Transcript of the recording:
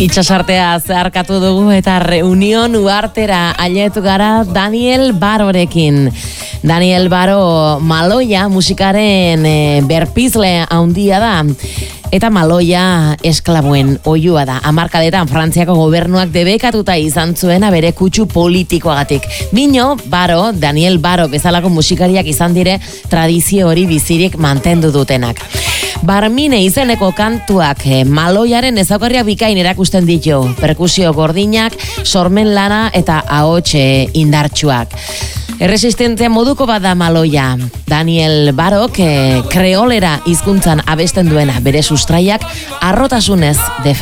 Itxasartea zeharkatu dugu eta Reunion uartera ailetu gara Daniel Barorekin. Daniel Baro Maloia musikaren berpizle handia da. Eta Maloia esklaboen oihua da. Hamarkadetan Frantziako gobernuak debekatuta izan zuena bere kutsu politikoagatik. Bino, Baro, Daniel Baro bezalako musikariak izan dire tradizio hori bizirik mantendu dutenak. Barmine izeneko kantuak Maloiaren ezaugarriak bikain erakusten ditu. Perkusio gordinak, sormen lana eta ahots indartsuak. Erresistentzia moduko bat da Maloia. Daniel Barok kreolera hizkuntzan abesten duena bere sustraiak harrotasunez defendatzen.